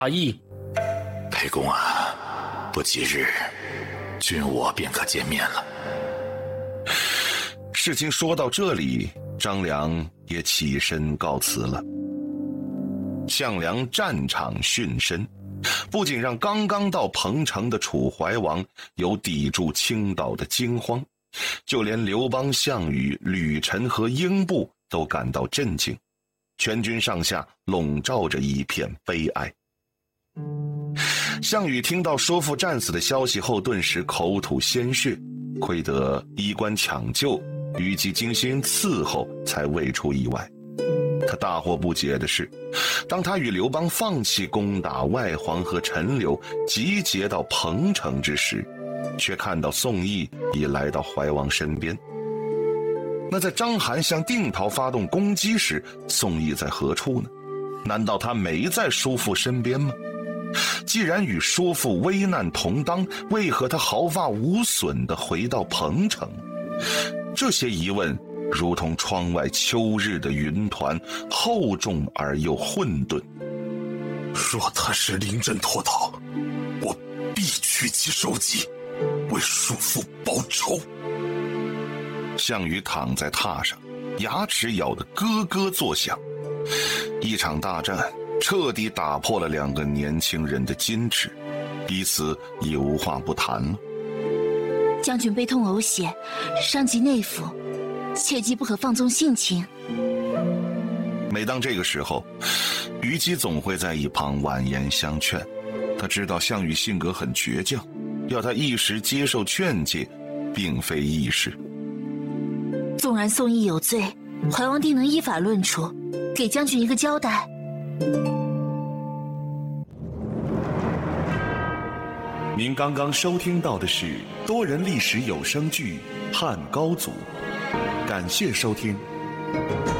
阿义， 沛公啊，不几日，君我便可见面了。 事情说到这里，张良也起身告辞了。项梁战场殉身，不仅让刚刚到彭城的楚怀王有抵住倾倒的惊慌，就连刘邦、项羽、吕臣和英布都感到震惊，全军上下笼罩着一片悲哀。项羽听到叔父战死的消息后，顿时口吐鲜血，亏得医官抢救，虞姬精心伺候，才未出意外。他大惑不解的是，当他与刘邦放弃攻打外黄和陈留，集结到彭城之时，却看到宋义已来到怀王身边。那在章邯向定陶发动攻击时，宋义在何处呢？难道他没在叔父身边吗？既然与叔父危难同当，为何他毫发无损地回到彭城？这些疑问如同窗外秋日的云团，厚重而又混沌。 若他是临阵脱逃，我必取其首级，为叔父报仇。 项羽躺在榻上，牙齿咬得咯咯作响。一场大战彻底打破了两个年轻人的矜持，彼此已无话不谈了。 将军悲痛呕血，伤及内府，切记不可放纵性情。 每当这个时候，虞姬总会在一旁婉言相劝。他知道项羽性格很倔强，要他一时接受劝诫，并非易事。 纵然宋义有罪，怀王定能依法论处，给将军一个交代。 您刚刚收听到的是多人历史有声剧《汉高祖》，感谢收听。